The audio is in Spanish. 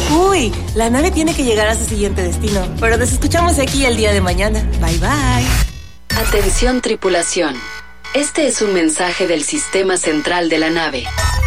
Uy, la nave tiene que llegar a su siguiente destino, pero nos escuchamos aquí el día de mañana. Bye, bye. Atención tripulación. Este es un mensaje del sistema central de la nave.